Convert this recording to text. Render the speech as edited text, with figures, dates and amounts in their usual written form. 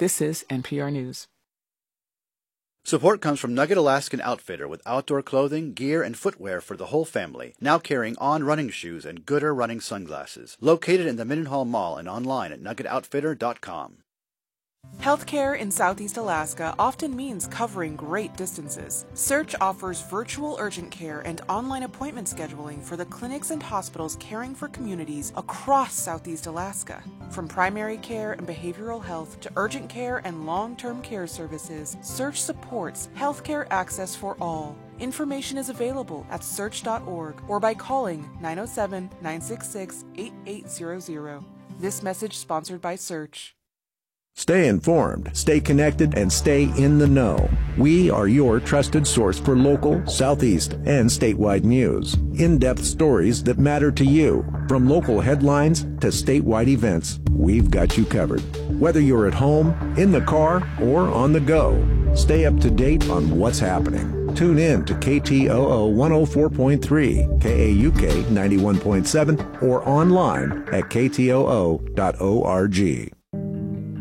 This is NPR News. Support comes from Nugget Alaskan Outfitter with outdoor clothing, gear, and footwear for the whole family. Now carrying On running shoes and Gooder running sunglasses. Located in the Mendenhall Mall and online at nuggetoutfitter.com. Healthcare in Southeast Alaska often means covering great distances. Search offers virtual urgent care and online appointment scheduling for the clinics and hospitals caring for communities across Southeast Alaska. From primary care and behavioral health to urgent care and long-term care services, Search supports healthcare access for all. Information is available at search.org or by calling 907-966-8800. This message sponsored by Search. Stay informed, stay connected, and stay in the know. We are your trusted source for local, Southeast, and statewide news. In-depth stories that matter to you. From local headlines to statewide events, we've got you covered. Whether you're at home, in the car, or on the go, stay up to date on what's happening. Tune in to KTOO 104.3, KAUK 91.7, or online at ktoo.org.